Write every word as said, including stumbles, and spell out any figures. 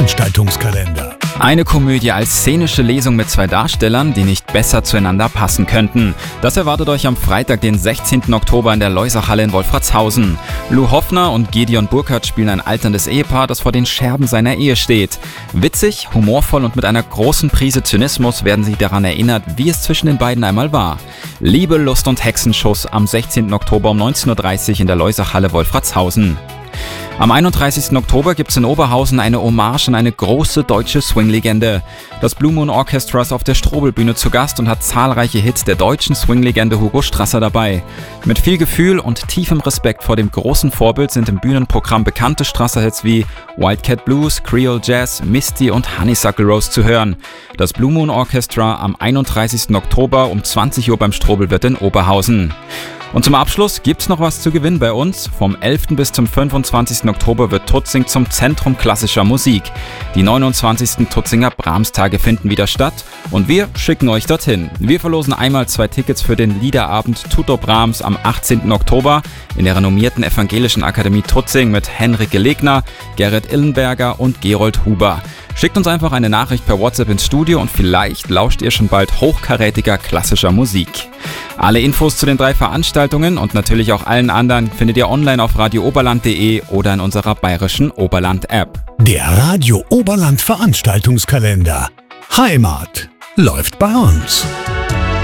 Veranstaltungskalender. Eine Komödie als szenische Lesung mit zwei Darstellern, die nicht besser zueinander passen könnten. Das erwartet euch am Freitag, den sechzehnten Oktober in der Loisach-Halle in Wolfratshausen. Lou Hoffner und Gideon Burkhardt spielen ein alterndes Ehepaar, das vor den Scherben seiner Ehe steht. Witzig, humorvoll und mit einer großen Prise Zynismus werden sie daran erinnert, wie es zwischen den beiden einmal war. Liebe, Lust und Hexenschuss am sechzehnten Oktober um neunzehn Uhr dreißig in der Loisach-Halle Wolfratshausen. Am einunddreißigsten Oktober gibt's in Oberhausen eine Hommage an eine große deutsche Swing-Legende. Das Blue Moon Orchestra ist auf der Strobelbühne zu Gast und hat zahlreiche Hits der deutschen Swing-Legende Hugo Strasser dabei. Mit viel Gefühl und tiefem Respekt vor dem großen Vorbild sind im Bühnenprogramm bekannte Strasser-Hits wie Wildcat Blues, Creole Jazz, Misty und Honeysuckle Rose zu hören. Das Blue Moon Orchestra am einunddreißigsten Oktober um zwanzig Uhr beim Strobelwirt in Oberhausen. Und zum Abschluss gibt's noch was zu gewinnen bei uns. Vom elften bis zum fünfundzwanzigsten Oktober wird Tutzing zum Zentrum klassischer Musik. Die neunundzwanzigsten Tutzinger Brahms-Tage finden wieder statt und wir schicken euch dorthin. Wir verlosen einmal zwei Tickets für den Liederabend Tutor Brahms am achtzehnten Oktober in der renommierten Evangelischen Akademie Tutzing mit Henrike Legner, Gerrit Illenberger und Gerold Huber. Schickt uns einfach eine Nachricht per WhatsApp ins Studio und vielleicht lauscht ihr schon bald hochkarätiger klassischer Musik. Alle Infos zu den drei Veranstaltungen und natürlich auch allen anderen findet ihr online auf radio oberland punkt de oder in unserer bayerischen Oberland-App. Der Radio Oberland Veranstaltungskalender. Heimat läuft bei uns.